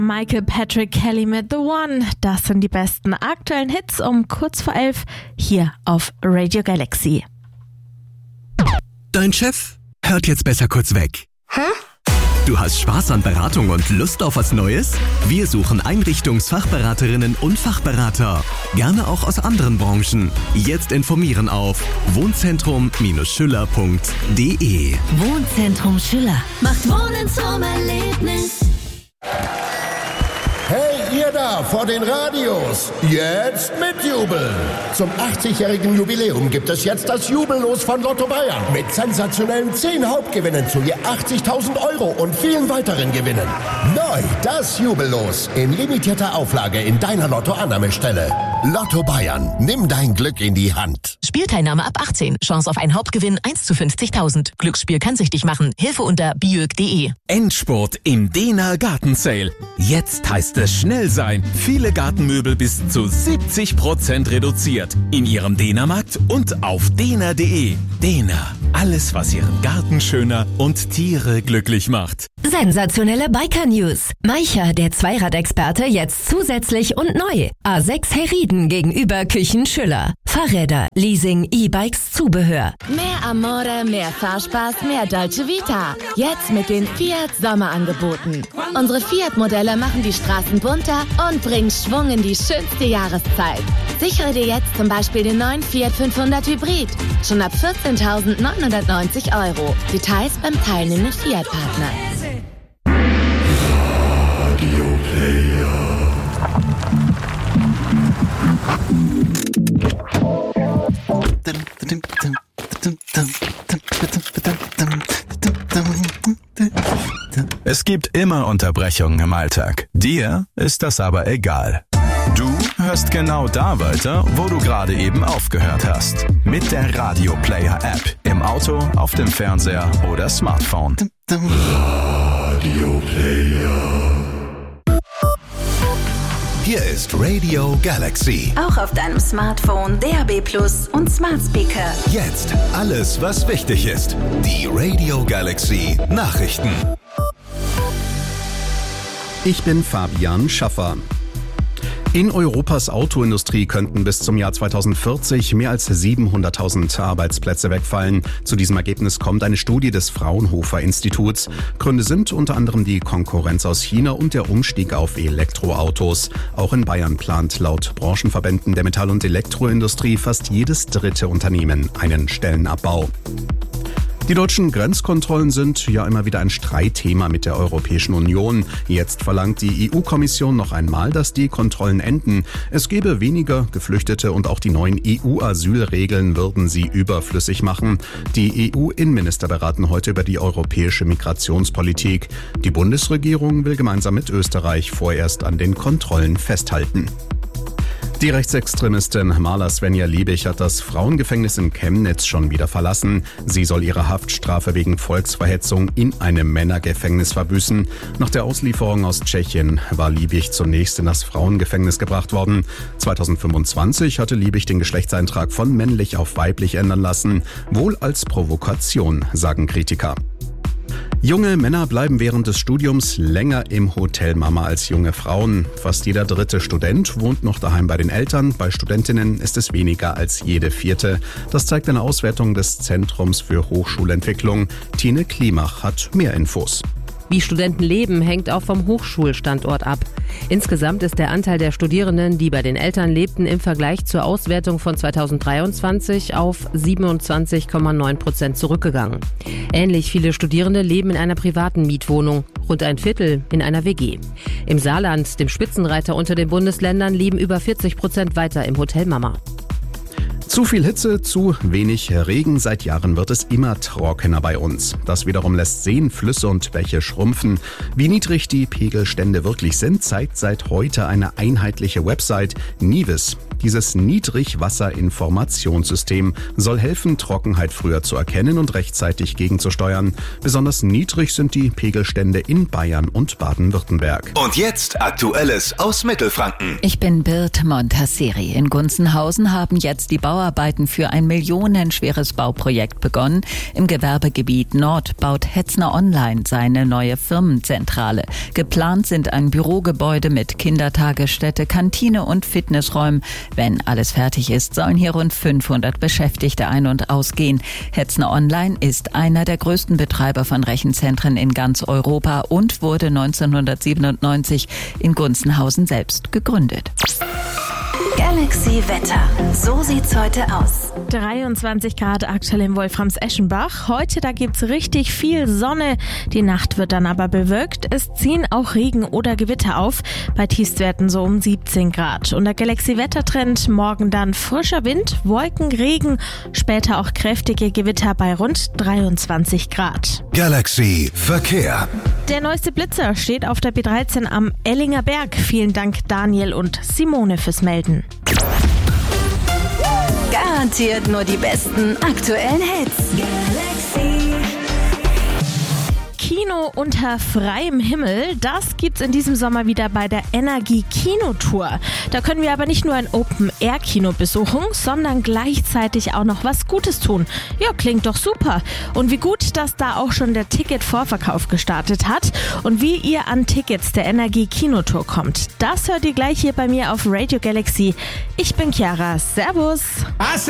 Michael Patrick Kelly mit The One. Das sind die besten aktuellen Hits um kurz vor 11 hier auf Radio Galaxy. Dein Chef hört jetzt besser kurz weg. Hä? Du hast Spaß an Beratung und Lust auf was Neues? Wir suchen Einrichtungsfachberaterinnen und Fachberater. Gerne auch aus anderen Branchen. Jetzt informieren auf wohnzentrum-schüller.de. Wohnzentrum Schüller macht Wohnen zum Erlebnis. Hey, ihr da vor den Radios, jetzt mitjubeln! Zum 80-jährigen Jubiläum gibt es jetzt das Jubellos von Lotto Bayern mit sensationellen 10 Hauptgewinnen zu je 80.000 € und vielen weiteren Gewinnen. Neu das Jubellos in limitierter Auflage in deiner Lotto-Annahmestelle. Lotto Bayern, nimm dein Glück in die Hand. Spielteilnahme ab 18. Chance auf einen Hauptgewinn 1 zu 50.000. Glücksspiel kann süchtig machen. Hilfe unter biög.de. Endspurt im Dena Garten Sale. Jetzt heißt es schnell sein. Viele Gartenmöbel bis zu 70% reduziert. In Ihrem Dena-Markt und auf dena.de. Dena. Alles, was Ihren Garten schöner und Tiere glücklich macht. Sensationelle Biker-News. Maicher, der Zweiradexperte, jetzt zusätzlich und neu. A6 Herrieden gegenüber Küchen Schüller. Fahrräder, Leasing, E-Bikes, Zubehör. Mehr Amore, mehr Fahrspaß, mehr Dolce Vita. Jetzt mit den Fiat Sommerangeboten. Unsere Fiat-Modelle machen die Straßen bunter und bringen Schwung in die schönste Jahreszeit. Sichere dir jetzt zum Beispiel den neuen Fiat 500 Hybrid. Schon ab 14.990 €. Details beim teilnehmenden Fiat-Partner. Radio Player. Es gibt immer Unterbrechungen im Alltag. Dir ist das aber egal. Du hörst genau da weiter, wo du gerade eben aufgehört hast. Mit der Radio Player App. Im Auto, auf dem Fernseher oder Smartphone. Radio Player. Hier ist Radio Galaxy. Auch auf deinem Smartphone, DAB+ und Smart Speaker. Jetzt alles, was wichtig ist. Die Radio Galaxy Nachrichten. Ich bin Fabian Schaffer. In Europas Autoindustrie könnten bis zum Jahr 2040 mehr als 700.000 Arbeitsplätze wegfallen. Zu diesem Ergebnis kommt eine Studie des Fraunhofer Instituts. Gründe sind unter anderem die Konkurrenz aus China und der Umstieg auf Elektroautos. Auch in Bayern plant laut Branchenverbänden der Metall- und Elektroindustrie fast jedes dritte Unternehmen einen Stellenabbau. Die deutschen Grenzkontrollen sind ja immer wieder ein Streitthema mit der Europäischen Union. Jetzt verlangt die EU-Kommission noch einmal, dass die Kontrollen enden. Es gebe weniger Geflüchtete und auch die neuen EU-Asylregeln würden sie überflüssig machen. Die EU-Innenminister beraten heute über die europäische Migrationspolitik. Die Bundesregierung will gemeinsam mit Österreich vorerst an den Kontrollen festhalten. Die Rechtsextremistin Marla Svenja Liebig hat das Frauengefängnis in Chemnitz schon wieder verlassen. Sie soll ihre Haftstrafe wegen Volksverhetzung in einem Männergefängnis verbüßen. Nach der Auslieferung aus Tschechien war Liebig zunächst in das Frauengefängnis gebracht worden. 2025 hatte Liebig den Geschlechtseintrag von männlich auf weiblich ändern lassen. Wohl als Provokation, sagen Kritiker. Junge Männer bleiben während des Studiums länger im Hotel Mama als junge Frauen. Fast jeder dritte Student wohnt noch daheim bei den Eltern. Bei Studentinnen ist es weniger als jede vierte. Das zeigt eine Auswertung des Zentrums für Hochschulentwicklung. Tine Klimach hat mehr Infos. Wie Studenten leben, hängt auch vom Hochschulstandort ab. Insgesamt ist der Anteil der Studierenden, die bei den Eltern lebten, im Vergleich zur Auswertung von 2023 auf 27,9% zurückgegangen. Ähnlich viele Studierende leben in einer privaten Mietwohnung, rund ein Viertel in einer WG. Im Saarland, dem Spitzenreiter unter den Bundesländern, leben über 40% weiter im Hotel Mama. Zu viel Hitze, zu wenig Regen. Seit Jahren wird es immer trockener bei uns. Das wiederum lässt Seen, Flüsse und Bäche schrumpfen. Wie niedrig die Pegelstände wirklich sind, zeigt seit heute eine einheitliche Website, Nivis. Dieses Niedrigwasserinformationssystem soll helfen, Trockenheit früher zu erkennen und rechtzeitig gegenzusteuern. Besonders niedrig sind die Pegelstände in Bayern und Baden-Württemberg. Und jetzt Aktuelles aus Mittelfranken. Ich bin Bird Montasseri. In Gunzenhausen haben jetzt die Bauarbeiten für ein millionenschweres Bauprojekt begonnen. Im Gewerbegebiet Nord baut Hetzner Online seine neue Firmenzentrale. Geplant sind ein Bürogebäude mit Kindertagesstätte, Kantine und Fitnessräumen. Wenn alles fertig ist, sollen hier rund 500 Beschäftigte ein- und ausgehen. Hetzner Online ist einer der größten Betreiber von Rechenzentren in ganz Europa und wurde 1997 in Gunzenhausen selbst gegründet. Galaxy Wetter. So sieht's heute aus. 23 Grad aktuell in Wolframs-Eschenbach. Heute, da gibt's richtig viel Sonne. Die Nacht wird dann aber bewölkt. Es ziehen auch Regen oder Gewitter auf. Bei Tiefstwerten so um 17 Grad. Und der Galaxy-Wettertrend morgen dann frischer Wind, Wolken, Regen, später auch kräftige Gewitter bei rund 23 Grad. Galaxy Verkehr. Der neueste Blitzer steht auf der B13 am Ellinger Berg. Vielen Dank Daniel und Simone fürs Melden. Garantiert nur die besten aktuellen Hits. Kino unter freiem Himmel, das gibt's in diesem Sommer wieder bei der Energie Kinotour. Da können wir aber nicht nur ein Open-Air-Kino besuchen, sondern gleichzeitig auch noch was Gutes tun. Ja, klingt doch super. Und wie gut, dass da auch schon der Ticket-Vorverkauf gestartet hat und wie ihr an Tickets der Energie Kinotour kommt, das hört ihr gleich hier bei mir auf Radio Galaxy. Ich bin Chiara. Servus.